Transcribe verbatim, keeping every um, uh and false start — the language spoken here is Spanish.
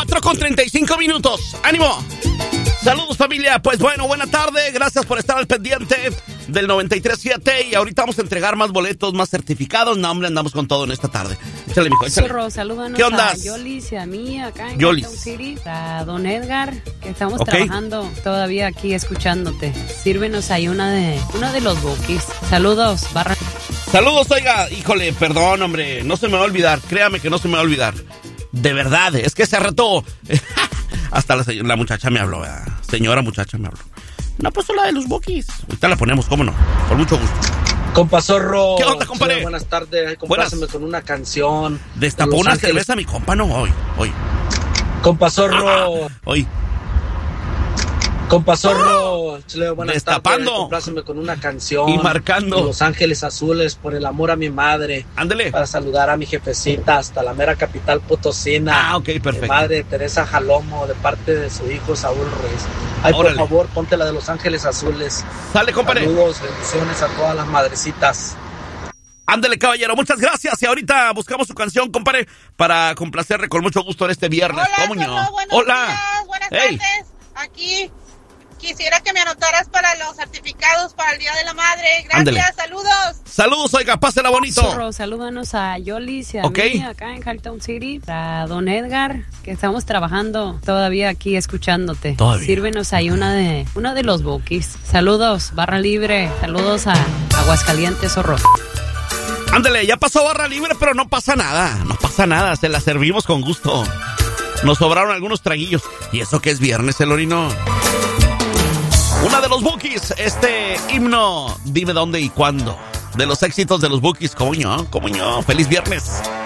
cuatro con treinta y cinco minutos. ¡Ánimo! Saludos, familia. Pues bueno, buena tarde. Gracias por estar al pendiente del noventa y tres punto siete. Y ahorita vamos a entregar más boletos, más certificados. No, hombre, andamos con todo en esta tarde. Échale, mijo, échale. Zorro, salúdanos. ¿Qué onda? A Yolis y a mí acá en Yolis. Cartown City. A Don Edgar, que estamos Okay. trabajando todavía aquí escuchándote. Sírvenos ahí una de, una de los bookies. Saludos, barra. Saludos, oiga. Híjole, perdón, hombre. No se me va a olvidar. Créame que no se me va a olvidar. De verdad, es que ese rato... Hasta la, la muchacha me habló, ¿verdad? Señora muchacha me habló. No, pues la de los bookies. Ahorita la ponemos, ¿cómo no? Con mucho gusto. Compa Zorro. ¿Qué onda, compadre? Sí, buenas tardes. Compláceme con una canción. Destapó de Los una Ángeles. cerveza mi compa, no, hoy, hoy. Compa Zorro. Hoy. Compa Zorro. Chile, buenas Destapando. tardes. Compláceme con una canción. Y marcando. de Los Ángeles Azules, por el amor a mi madre. Ándele. Para saludar a mi jefecita hasta la mera capital potosina. Ah, ok, perfecto. Mi madre Teresa Jalomo, de parte de su hijo Saúl Ruiz. Ay, Órale. por favor, ponte la de Los Ángeles Azules. Sale, compadre. Saludos, bendiciones a todas las madrecitas. Ándele, caballero, muchas gracias. Y ahorita buscamos su canción, compadre, para complacerle con mucho gusto en este viernes. Hola, ¿Cómo no? Zorro, buenos Hola. días, buenas Hey. tardes. Aquí quisiera que me anotaras para los certificados para el Día de la Madre. Gracias, Ándele. saludos. Saludos, oiga, pásela bonito. Zorro, salúdanos a Yolis y a Ok. mí acá en Cartown City. A Don Edgar, que estamos trabajando todavía aquí escuchándote. Todavía. Sírvenos ahí una de, una de los bookies. Saludos, barra libre. Saludos a Aguascalientes, Zorro. Ándele, ya pasó barra libre, pero no pasa nada. No pasa nada, se la servimos con gusto. Nos sobraron algunos traguillos. ¿Y eso que es viernes, el orino? Una de los bookies, este himno, dime dónde y cuándo. De los éxitos de los bookies, coño, coño. Feliz viernes.